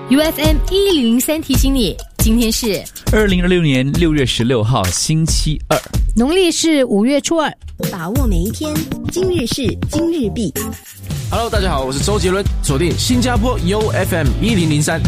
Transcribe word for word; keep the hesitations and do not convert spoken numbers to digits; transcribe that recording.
U F M 一零零三提醒你，今天是二零二六年六月十六号星期二， 农历是五月初二。 把握每一天，今日事今日毕。 Hello， 大家好，我是周杰伦，锁定新加坡 U F M 一零零三。